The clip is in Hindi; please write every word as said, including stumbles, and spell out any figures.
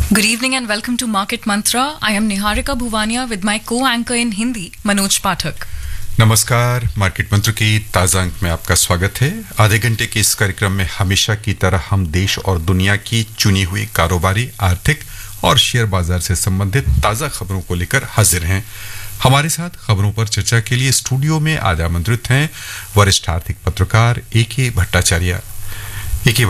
Good evening and welcome to Market Mantra. I am Niharika Bhuvania with my co-anchor in Hindi, Manoj Pathak. नमस्कार, मार्केट मंत्र की ताजा अंक में आपका स्वागत है। आधे घंटे के इस कार्यक्रम में हमेशा की तरह हम देश और दुनिया की चुनी हुई कारोबारी, आर्थिक और शेयर बाजार से संबंधित ताजा खबरों को लेकर हाजिर हैं। हमारे साथ खबरों पर चर्चा के लिए स्टूडियो में आज आमंत्रित हैं वरिष्ठ आर्थिक पत्रकार ए के भट्टाचार्य। ए के